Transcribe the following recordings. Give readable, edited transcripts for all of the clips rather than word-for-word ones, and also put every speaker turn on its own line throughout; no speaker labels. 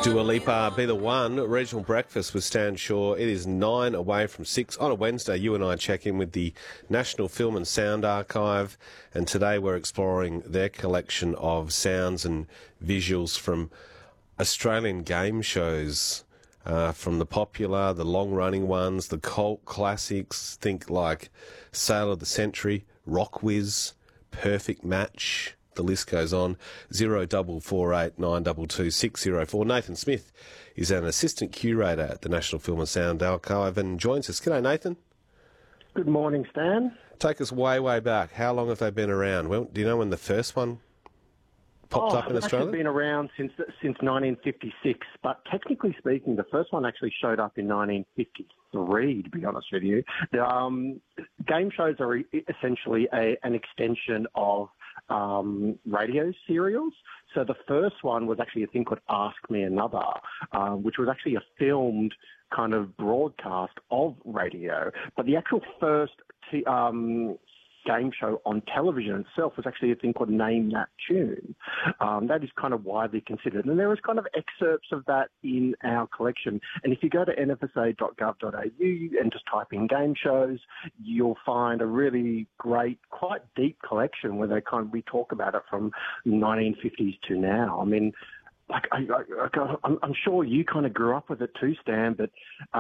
Dua Lipa, Be The One, regional breakfast with Stan Shaw. It is 9 away from 6. On a Wednesday, you and I check in with the National Film and Sound Archive, and today we're exploring their collection of sounds and visuals from Australian game shows, from the popular, the long-running ones, the cult classics, think like Sale of the Century, Rock Whiz, Perfect Match. The list goes on. 0448 922 604. Nathan Smith is an assistant curator at the National Film and Sound Archive and joins us. G'day, Nathan.
Good morning, Stan.
Take us way, way back. How long have they been around? Well, do you know when the first one popped up in Australia?
They've been around since 1956, but technically speaking, the first one actually showed up in 1953, to be honest with you. The, game shows are essentially an extension of radio serials. So the first one was actually a thing called Ask Me Another, which was actually a filmed kind of broadcast of radio. But the actual first game show on television itself was actually a thing called Name That Tune. That is kind of widely considered. And there is kind of excerpts of that in our collection. And if you go to nfsa.gov.au and just type in game shows, you'll find a really great, quite deep collection where we talk about it from the 1950s to now. I mean, I'm sure you kind of grew up with it too, Stan, but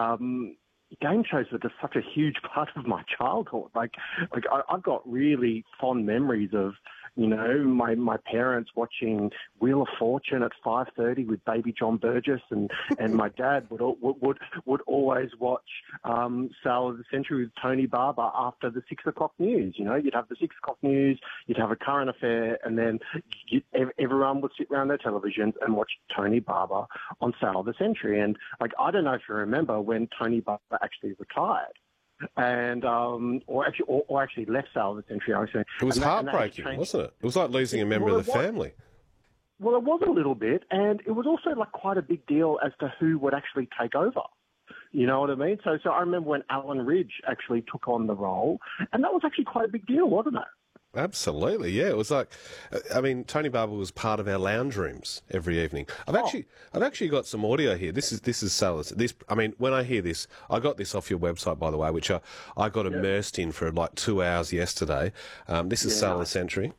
game shows were just such a huge part of my childhood. I've got really fond memories of, you know, my parents watching Wheel of Fortune at 5:30 with Baby John Burgess, and my dad would always watch Sale of the Century with Tony Barber after the 6 o'clock news. You know, you'd have the 6 o'clock news, you'd have a current affair, and then everyone would sit around their televisions and watch Tony Barber on Sale of the Century. And I don't know if you remember when Tony Barber actually retired. And or actually left Sale of the Century.
It was heartbreaking, wasn't it? It was like losing a member of the family.
Well, it was a little bit, and it was also quite a big deal as to who would actually take over. You know what I mean? So I remember when Alan Ridge actually took on the role, and that was actually quite a big deal, wasn't it?
Absolutely, yeah. It was like, I mean, Tony Barber was part of our lounge rooms every evening. I've actually got some audio here. This is Salus. I mean, when I hear this, I got this off your website, by the way, which I got immersed in for 2 hours yesterday. This is Sale of the Century.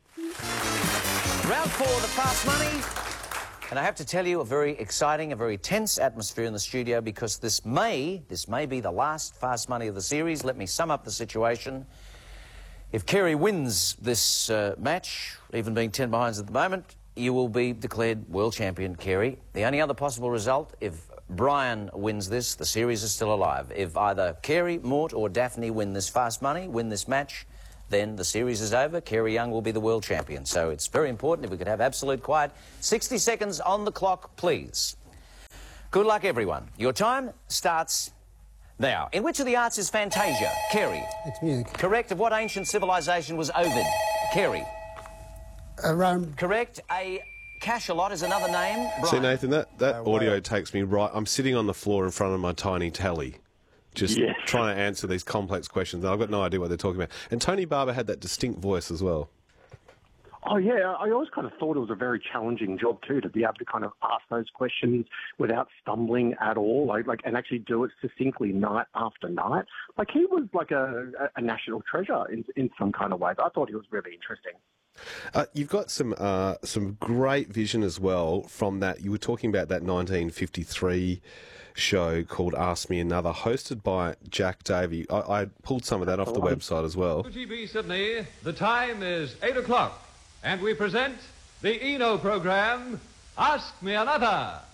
Round 4, the Fast Money. And I have to tell you, a very exciting, a very tense atmosphere in the studio because this may be the last Fast Money of the series. Let me sum up the situation. If Kerry wins this match, even being 10 behinds at the moment, you will be declared world champion, Kerry. The only other possible result, if Brian wins this, the series is still alive. If either Kerry, Mort or Daphne win this Fast Money, win this match, then the series is over. Kerry Young will be the world champion. So it's very important if we could have absolute quiet. 60 seconds on the clock, please. Good luck, everyone. Your time starts now. In which of the arts is Fantasia? Kerry.
It's music.
Correct. Of what ancient civilization was Ovid? Kerry.
Rome.
Correct. A cachalot is another name. Brian.
See, Nathan, that audio takes me right. I'm sitting on the floor in front of my tiny telly, just trying to answer these complex questions. I've got no idea what they're talking about. And Tony Barber had that distinct voice as well.
Oh, yeah, I always kind of thought it was a very challenging job, too, to be able to kind of ask those questions without stumbling at all, and actually do it succinctly night after night. He was like a national treasure in some kind of ways. I thought he was really interesting.
You've got some great vision as well from that. You were talking about that 1953 show called Ask Me Another, hosted by Jack Davey. I pulled some of that off the website as well.
UTB Sydney, the time is 8 o'clock. And we present the Eno program, Ask Me Another.